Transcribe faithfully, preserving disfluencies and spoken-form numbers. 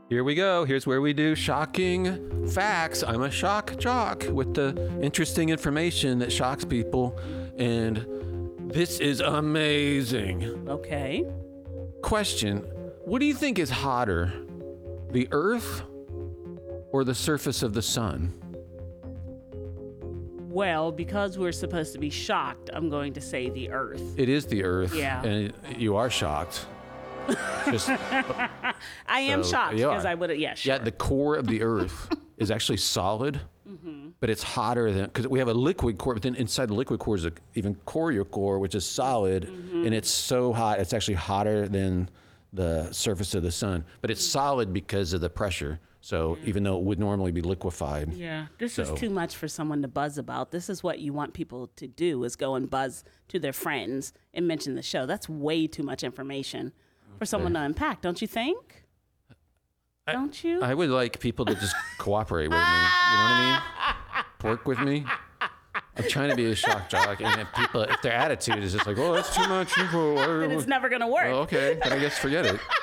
Here we go. Here's where we do shocking facts. I'm a shock jock with the interesting information that shocks people. And this is amazing. Okay. Question. What do you think is hotter, the Earth or the surface of the sun? Well, because we're supposed to be shocked, I'm going to say the Earth. It is the Earth. Yeah. And you are shocked. Just, I am So, shocked you because are. I would have, yeah, sure. yeah, the core of the Earth is actually solid, Mm-hmm. but it's hotter than, because we have a liquid core, but then inside the liquid core is a, even corial core, which is solid, Mm-hmm. and it's so hot, it's actually hotter than the surface of the sun. But it's solid because of the pressure. So even though it would normally be liquefied. Yeah, this So- is too much for someone to buzz about. This is what you want people to do, is go and buzz to their friends and mention the show. That's way too much information for someone to unpack, don't you think? Don't you? I would like people to just cooperate with me. You know what I mean? Work with me. I'm trying to be a shock jock, and if people, if their attitude is just like, "Oh, that's too much info," then it's never going to work. well, okay, then I guess forget it.